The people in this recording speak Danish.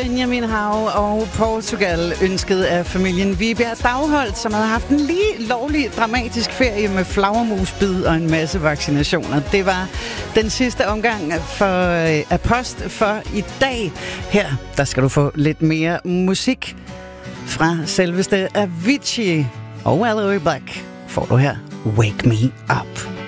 Benjamin Hav og Portugal, ønsket af familien Vibjerg Dagholt, som havde haft en lige lovlig dramatisk ferie med flagermusbid og en masse vaccinationer. Det var den sidste omgang af Post for i dag. Her, der skal du få lidt mere musik fra selveste Avicii og Aloe Black. Får du her Wake Me Up.